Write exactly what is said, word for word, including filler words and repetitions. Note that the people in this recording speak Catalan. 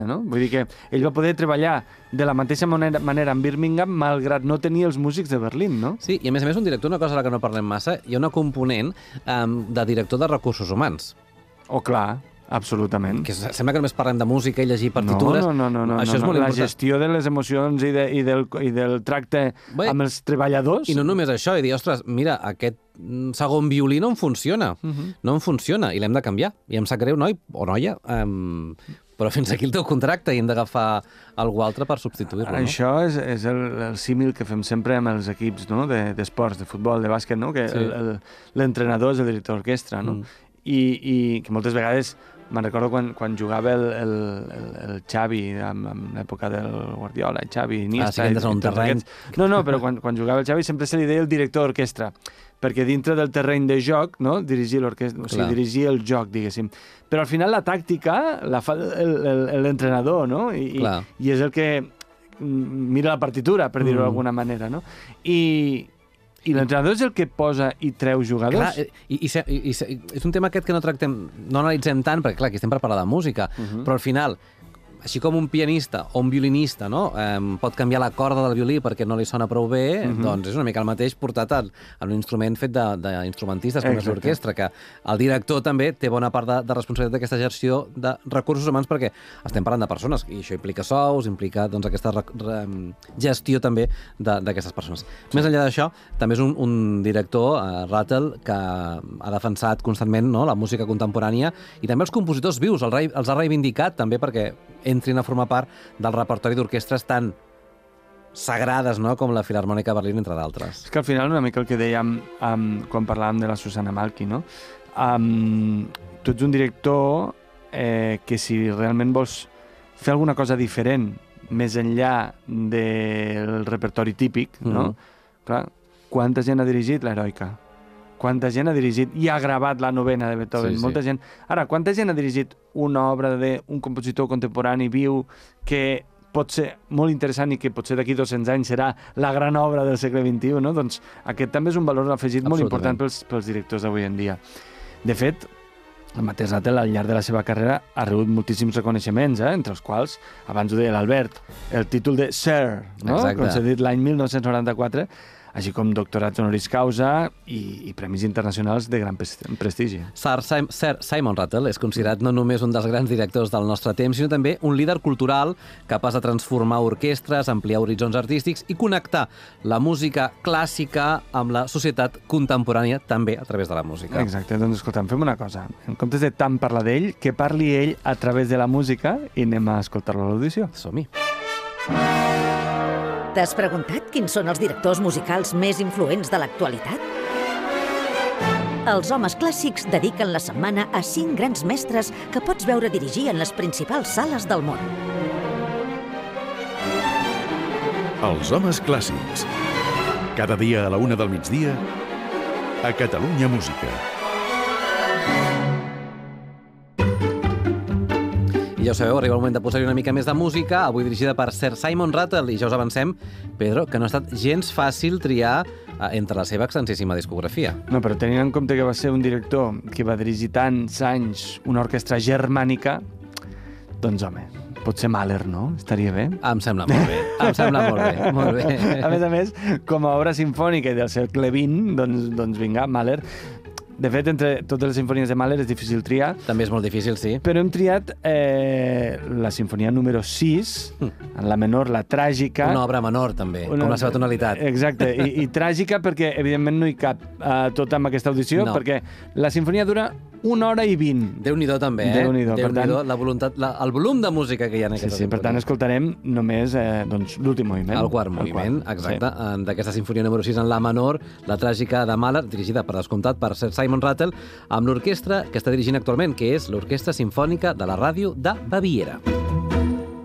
no? Vull dir que ell va poder treballar de la mateixa manera, manera en Birmingham, malgrat no tenir els músics de Berlín, no? Sí, i a més a més un director, una cosa de la que no parlem massa, hi ha una component um, de director de recursos humans. Oh, clar, absolutament. Que sembla que només parlem de música i llegir partitures. No, no, no, no, Això no, és molt no. La important. gestió de les emocions i, de, i, del, i del tracte Bé, amb els treballadors. I no només això, i dir, ostres, mira, aquest segon violí no em funciona, uh -huh. no em funciona, i l'hem de canviar. I em sap greu, noi o noia, um, però fins aquí el teu contracte i hem d'agafar algú altre per substituir-lo. No? Això és, és el, el símil que fem sempre amb els equips, no? d'esports, de, de futbol, de bàsquet, no? Que sí. L'entrenador és el director d'orquestra, no? Mm. I, I que moltes vegades me'n recordo quan, quan jugava el, el, el, el Xavi, en, en l'època del Guardiola, el Xavi, Iniesta... Ah, sí que entres a un terreny. Aquests... No, no, però quan, quan jugava el Xavi sempre se li deia el director d'orquestra, perquè dintre del terreny de joc, no? dirigir l'orquestra, o sigui, dirigir el joc, diguéssim. Però al final la tàctica la fa l'entrenador, no? I, i, i és el que mira la partitura, per dir-ho mm. d'alguna manera, no? I... I l'entrenador és el que posa i treu jugadors? Clar, i, i, i, i, és un tema aquest que no tractem, no analitzem tant, perquè clar, aquí estem per parlar de música, uh-huh. però al final, així com un pianista o un violinista no, eh, pot canviar la corda del violí perquè no li sona prou bé, uh-huh. doncs és una mica el mateix portat en un instrument fet d'instrumentistes, com és l'orquestra, que el director també té bona part de, de responsabilitat d'aquesta gestió de recursos humans, perquè estem parlant de persones, i això implica sous, implica doncs, aquesta re, re, gestió també d'aquestes persones. Sí. Més enllà d'això, també és un, un director, uh, Rattle, que ha defensat constantment no, la música contemporània i també els compositors vius, el rei, els ha reivindicat també perquè entrin a formar part del repertori d'orquestres tan sagrades no? com la Filarmònica Berlín, entre d'altres. És que al final una mica el que dèiem um, quan parlàvem de la Susana Malki, no? Um, tu ets un director eh, que si realment vols fer alguna cosa diferent més enllà del repertori típic, mm-hmm. no? Clar, quanta gent ha dirigit l'Heroica? Quanta gent ha dirigit i ha gravat la novena de Beethoven? Sí, sí. Molta gent. Ara, quanta gent ha dirigit una obra d'un compositor contemporani viu que pot ser molt interessant i que potser d'aquí dos-cents anys serà la gran obra del segle vint-i-u, no? Doncs aquest també és un valor afegit molt important pels, pels directors d'avui en dia. De fet, el mateix Rattle, al llarg de la seva carrera, ha rebut moltíssims reconeixements, eh? entre els quals, abans ho deia l'Albert, el títol de Sir, no? concedit l'any mil nou-cents noranta-quatre, així com doctorats honoris causa i, i premis internacionals de gran prestigi. Sir, Sim, Sir Simon Rattle és considerat no només un dels grans directors del nostre temps, sinó també un líder cultural capaç de transformar orquestres, ampliar horitzons artístics i connectar la música clàssica amb la societat contemporània també a través de la música. Exacte, doncs escolta'm, fem una cosa. En comptes de tant parlar d'ell, que parli ell a través de la música i anem a escoltar-lo a l'audició. Som-hi. T'has preguntat quins són els directors musicals més influents de l'actualitat? Els homes clàssics dediquen la setmana a cinc grans mestres que pots veure dirigir en les principals sales del món. Els homes clàssics. Cada dia a la una del migdia a Catalunya Música. I ja ho sabeu, arriba el moment de posar-hi una mica més de música, avui dirigida per Sir Simon Rattle, i ja us avancem, Pedro, que no ha estat gens fàcil triar entre la seva extensíssima discografia. No, però tenint en compte que va ser un director que va dirigir tants anys una orquestra germànica, doncs, home, potser Mahler, no? Estaria bé? Em sembla molt bé, em sembla molt bé, molt bé. A més a més, com a obra sinfònica del segle vint, doncs, doncs vinga, Mahler. De fet, entre totes les sinfonies de Mahler és difícil triar. També és molt difícil, sí. Però hem triat eh, la sinfonia número sis, mm. en la menor, la tràgica. Una obra menor, també, una... com la seva tonalitat. Exacte, i, i tràgica perquè, evidentment, no hi cap eh, tot amb aquesta audició, no. perquè la sinfonia dura una hora i vint. Déu-n'hi-do, també, eh? Déu-n'hi-do. Déu-n'hi-do, la voluntat, la, el volum de música que hi ha en aquesta sí, sí, per tant, escoltarem només eh, doncs, l'últim moviment. El quart moviment, el quart. Exacte, sí. D'aquesta sinfonia número sis en la menor, la tràgica de Mahler, dirigida per descomptat per Sir Simon Rattle, amb l'orquestra que està dirigint actualment, que és l'Orquestra Simfònica de la Ràdio de Baviera.